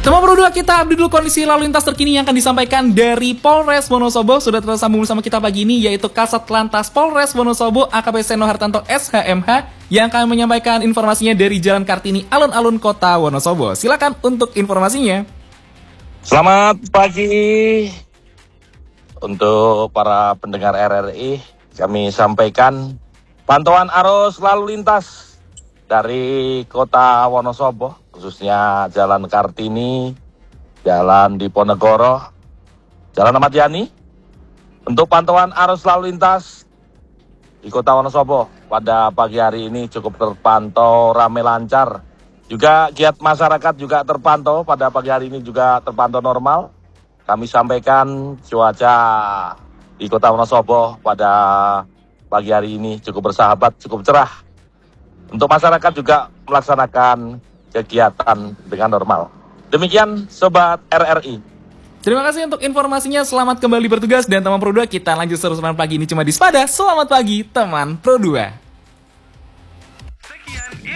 Teman Pro 2, kita update dulu kondisi lalu lintas terkini yang akan disampaikan dari Polres Wonosobo. Sudah tersambung bersama kita pagi ini, yaitu Kasat Lantas Polres Wonosobo AKP Seno Hartanto SHMH, yang akan menyampaikan informasinya dari Jalan Kartini, alun-alun Kota Wonosobo. Silakan untuk informasinya. Selamat pagi untuk para pendengar RRI. Kami sampaikan pantauan arus lalu lintas dari Kota Wonosobo, khususnya Jalan Kartini, Jalan Diponegoro, Jalan Ahmad Yani. Untuk pantauan arus lalu lintas di Kota Wonosobo pada pagi hari ini cukup terpantau ramai lancar. Juga giat masyarakat juga terpantau pada pagi hari ini juga terpantau normal. Kami sampaikan cuaca di Kota Wonosobo pada pagi hari ini cukup bersahabat, cukup cerah. Untuk masyarakat juga melaksanakan kegiatan dengan normal. Demikian Sobat RRI. Terima kasih untuk informasinya, selamat kembali bertugas. Dan teman Pro 2, kita lanjut seru-seruan pagi ini cuma di Spada. Selamat pagi teman Pro 2.